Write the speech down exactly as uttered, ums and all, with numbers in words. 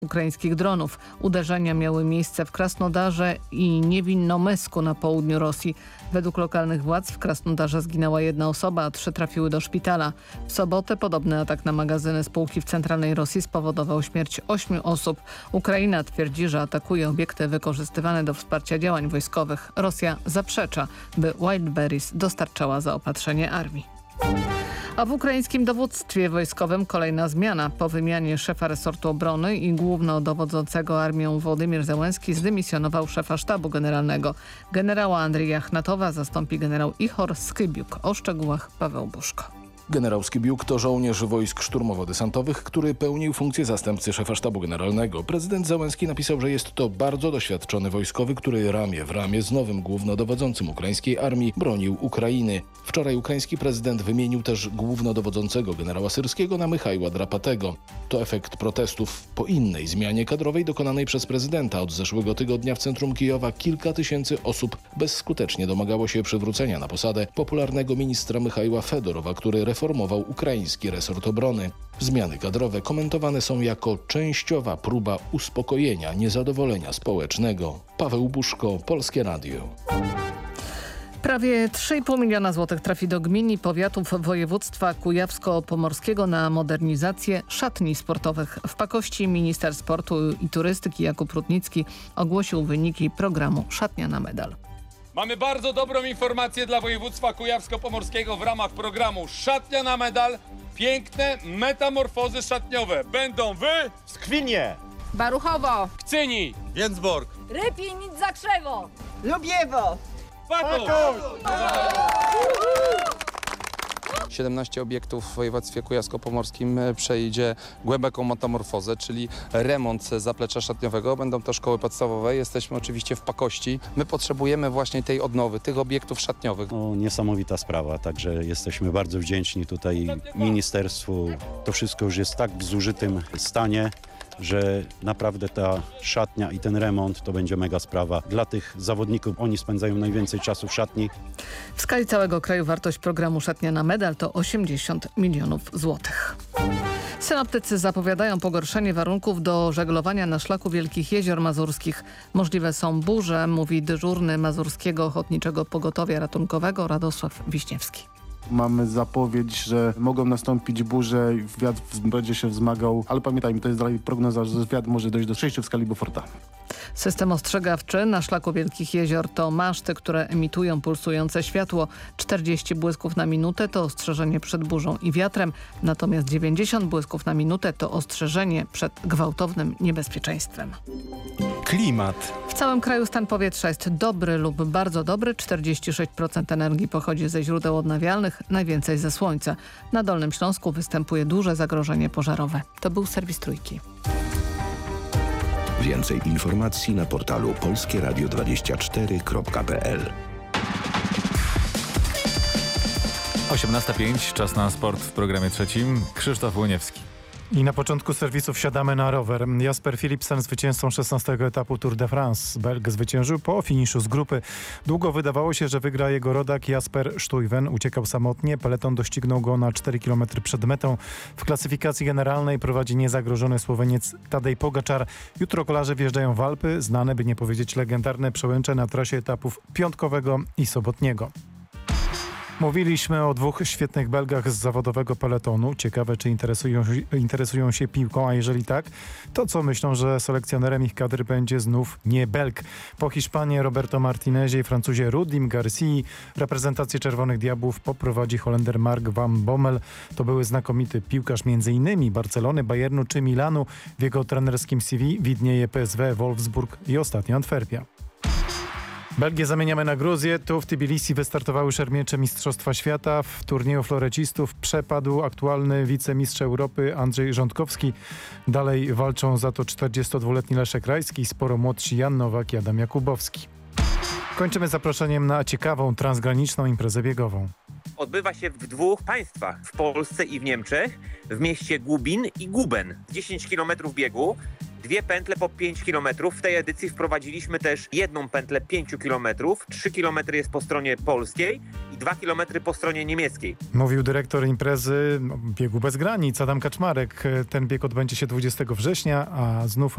ukraińskich dronów. Uderzenia miały miejsce w Krasnodarze i Niewinnomysku na południu Rosji. Według lokalnych władz w Krasnodarze zginęła jedna osoba, a trzy trafiły do szpitala. W sobotę podobny atak na magazyny spółki w centralnej Rosji spowodował śmierć ośmiu osób. Ukraina twierdzi, że atakuje obiekty wykorzystywane do wsparcia działań wojskowych. Rosja zaprzecza, by Wildberries dostarczała zaopatrzenie armii. A w ukraińskim dowództwie wojskowym kolejna zmiana. Po wymianie szefa resortu obrony i głównodowodzącego armią Wołodymyr Zełenski zdymisjonował szefa sztabu generalnego. Generała Andrija Achnatowa zastąpi generał Ihor Skybiuk. O szczegółach Paweł Buszko. Generał Skybiuk to żołnierz wojsk szturmowo-desantowych, który pełnił funkcję zastępcy szefa sztabu generalnego. Prezydent Zełenski napisał, że jest to bardzo doświadczony wojskowy, który ramię w ramię z nowym głównodowodzącym ukraińskiej armii bronił Ukrainy. Wczoraj ukraiński prezydent wymienił też głównodowodzącego generała syrskiego na Michajła Drapatego. To efekt protestów po innej zmianie kadrowej dokonanej przez prezydenta. Od zeszłego tygodnia w centrum Kijowa kilka tysięcy osób bezskutecznie domagało się przywrócenia na posadę popularnego ministra Michajła Fedorowa, który reformował reformował ukraiński resort obrony. Zmiany kadrowe komentowane są jako częściowa próba uspokojenia niezadowolenia społecznego. Paweł Buszko, Polskie Radio. Prawie trzy i pół miliona złotych trafi do gmin i powiatów województwa kujawsko-pomorskiego na modernizację szatni sportowych. W Pakości minister sportu i turystyki Jakub Rutnicki ogłosił wyniki programu Szatnia na medal. Mamy bardzo dobrą informację dla województwa kujawsko-pomorskiego w ramach programu Szatnia na medal. Piękne metamorfozy szatniowe będą w Skwinie, Baruchowo, Kcyni, Więcborg, Rypin, Zakrzewo, Lubiewo, Paków. siedemnaście obiektów w województwie kujawsko-pomorskim przejdzie głęboką metamorfozę, czyli remont zaplecza szatniowego. Będą to szkoły podstawowe. Jesteśmy oczywiście w Pakości. My potrzebujemy właśnie tej odnowy, tych obiektów szatniowych. No, niesamowita sprawa, także jesteśmy bardzo wdzięczni tutaj ministerstwu. To wszystko już jest tak w zużytym stanie, że naprawdę ta szatnia i ten remont to będzie mega sprawa dla tych zawodników. Oni spędzają najwięcej czasu w szatni. W skali całego kraju wartość programu Szatnia na medal to osiemdziesiąt milionów złotych. Synoptycy zapowiadają pogorszenie warunków do żeglowania na szlaku Wielkich Jezior Mazurskich. Możliwe są burze, mówi dyżurny Mazurskiego Ochotniczego Pogotowia Ratunkowego Radosław Wiśniewski. Mamy zapowiedź, że mogą nastąpić burze i wiatr będzie się wzmagał, ale pamiętajmy, to jest dalej prognoza, że wiatr może dojść do sześciu w skali Beauforta. System ostrzegawczy na szlaku Wielkich Jezior to maszty, które emitują pulsujące światło. czterdzieści błysków na minutę to ostrzeżenie przed burzą i wiatrem, natomiast dziewięćdziesiąt błysków na minutę to ostrzeżenie przed gwałtownym niebezpieczeństwem. klimat. W całym kraju stan powietrza jest dobry lub bardzo dobry. czterdzieści sześć procent energii pochodzi ze źródeł odnawialnych, najwięcej ze słońca. Na Dolnym Śląsku występuje duże zagrożenie pożarowe. To był serwis Trójki. Więcej informacji na portalu polskie radio dwadzieścia cztery kropka p l. osiemnasta pięć, czas na sport w programie trzecim. Krzysztof Łoniewski. I na początku serwisu wsiadamy na rower. Jasper Philipsen zwycięzcą szesnastego etapu Tour de France. Belg zwyciężył po finiszu z grupy. Długo wydawało się, że wygra jego rodak Jasper Stuyven. Uciekał samotnie. Peleton doścignął go na cztery kilometry przed metą. W klasyfikacji generalnej prowadzi niezagrożony Słoweniec Tadej Pogaczar. Jutro kolarze wjeżdżają w Alpy. Znane, by nie powiedzieć legendarne przełęcze na trasie etapów piątkowego i sobotniego. Mówiliśmy o dwóch świetnych Belgach z zawodowego peletonu. Ciekawe, czy interesują, interesują się piłką, a jeżeli tak, to co myślą, że selekcjonerem ich kadry będzie znów nie Belg. Po Hiszpanii Roberto Martinezie i Francuzie Rudim Garcii reprezentację Czerwonych Diabłów poprowadzi Holender Mark van Bommel. To były znakomity piłkarz m.in. Barcelony, Bayernu czy Milanu. W jego trenerskim C V widnieje P S V, Wolfsburg i ostatnio Antwerpia. Belgię zamieniamy na Gruzję. Tu w Tbilisi wystartowały szermiecze Mistrzostwa Świata. W turnieju florecistów przepadł aktualny wicemistrz Europy Andrzej Rządkowski. Dalej walczą za to czterdziestodwuletni Leszek Rajski, sporo młodsi Jan Nowak i Adam Jakubowski. Kończymy zaproszeniem na ciekawą transgraniczną imprezę biegową. Odbywa się w dwóch państwach, w Polsce i w Niemczech, w mieście Gubin i Guben. dziesięć kilometrów biegu, dwie pętle po pięć kilometrów. W tej edycji wprowadziliśmy też jedną pętlę pięć kilometrów. trzy kilometry jest po stronie polskiej i dwa kilometry po stronie niemieckiej. Mówił dyrektor imprezy Biegu Bez Granic Adam Kaczmarek. Ten bieg odbędzie się dwudziestego września, a znów